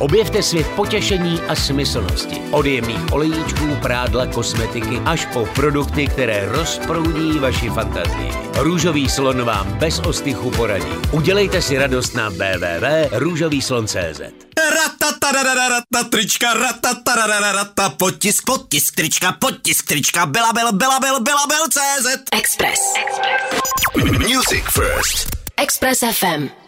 Objevte svět potěšení a smyslnosti. Od jemných olejíčků, prádla, kosmetiky až po produkty, které rozproudí vaši fantazii. Růžový slon vám bez ostychu poradí. Udělejte si radost na www.růžovýslon.cz. Trička, potisk trička, Bela.cz. Express. Music First. Express FM.